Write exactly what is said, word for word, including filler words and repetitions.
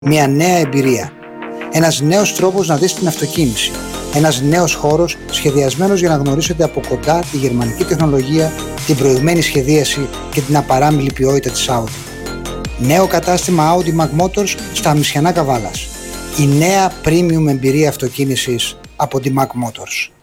Μια νέα εμπειρία. Ένας νέος τρόπος να δεις την αυτοκίνηση. Ένας νέος χώρος σχεδιασμένος για να γνωρίσετε από κοντά τη γερμανική τεχνολογία, την προηγμένη σχεδίαση και την απαράμιλη ποιότητα της Audi. Νέο κατάστημα Audi Mac Motors στα Αμισιανά Καβάλας. Η νέα premium εμπειρία αυτοκίνησης από τη Mac Motors.